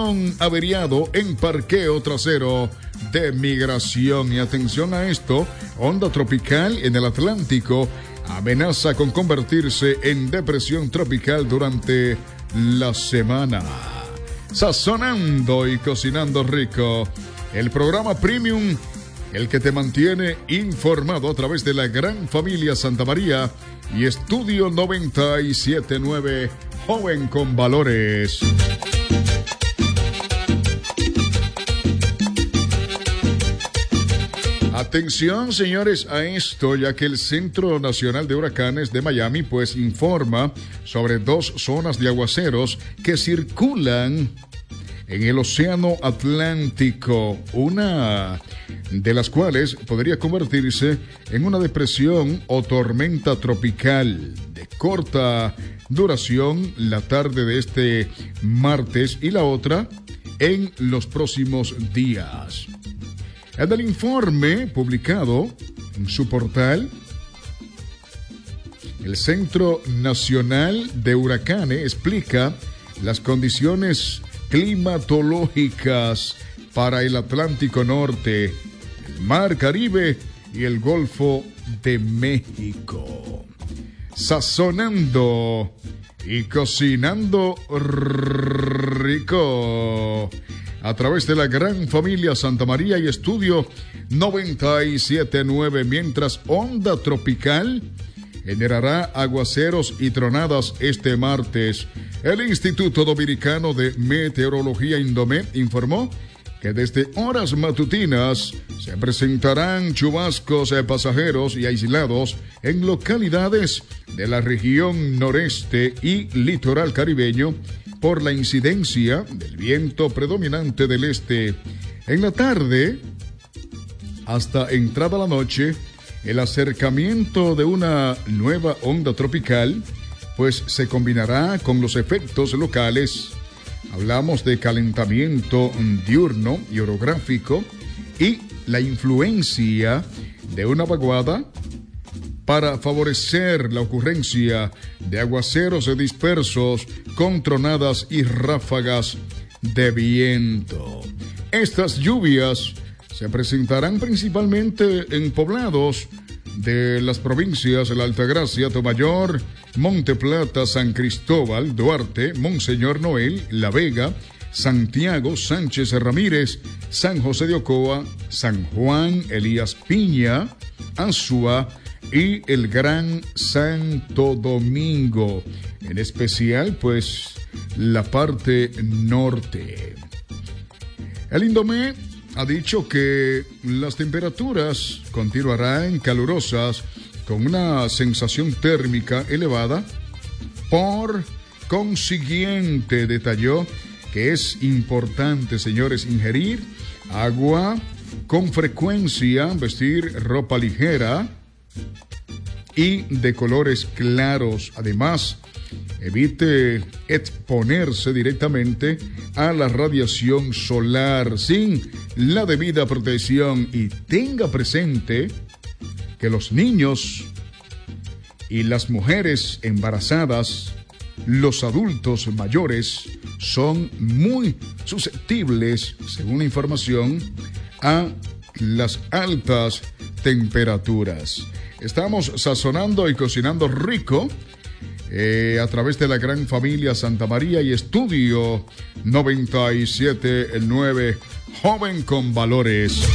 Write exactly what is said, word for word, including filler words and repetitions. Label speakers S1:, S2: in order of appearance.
S1: camión averiado en parqueo trasero de migración. Y atención a esto, onda tropical en el Atlántico amenaza con convertirse en depresión tropical durante la semana. Sazonando y cocinando rico, el programa Premium, el que te mantiene informado a través de la gran familia Santa María y Estudio noventa y siete punto nueve, joven con valores. Atención, señores, a esto, ya que el Centro Nacional de Huracanes de Miami pues informa sobre dos zonas de aguaceros que circulan en el Océano Atlántico, una de las cuales podría convertirse en una depresión o tormenta tropical de corta duración la tarde de este martes y la otra en los próximos días. En el informe publicado en su portal, el Centro Nacional de Huracanes explica las condiciones climatológicas para el Atlántico Norte, el Mar Caribe y el Golfo de México. Sazonando y cocinando rico a través de la gran familia Santa María y Estudio noventa y siete punto nueve, mientras onda tropical generará aguaceros y tronadas este martes. El Instituto Dominicano de Meteorología Indomet informó que desde horas matutinas se presentarán chubascos pasajeros y aislados en localidades de la región noreste y litoral caribeño por la incidencia del viento predominante del este. En la tarde, hasta entrada la noche, el acercamiento de una nueva onda tropical pues se combinará con los efectos locales. Hablamos de calentamiento diurno y orográfico y la influencia de una vaguada para favorecer la ocurrencia de aguaceros dispersos con tronadas y ráfagas de viento. Estas lluvias se presentarán principalmente en poblados de las provincias de La Altagracia, Tomayor, Monte Plata, San Cristóbal, Duarte, Monseñor Noel, La Vega, Santiago, Sánchez Ramírez, San José de Ocoa, San Juan, Elías Piña, Azua y el Gran Santo Domingo, en especial pues la parte norte. El Indomet ha dicho que las temperaturas continuarán calurosas con una sensación térmica elevada. Por consiguiente, detalló que es importante, señores, ingerir agua con frecuencia, vestir ropa ligera y de colores claros. Además, evite exponerse directamente a la radiación solar sin la debida protección y tenga presente que los niños y las mujeres embarazadas, los adultos mayores, son muy susceptibles, según la información, a las altas temperaturas. Estamos sazonando y cocinando rico eh, a través de la gran familia Santa María y Estudio noventa y siete punto nueve, joven con valores.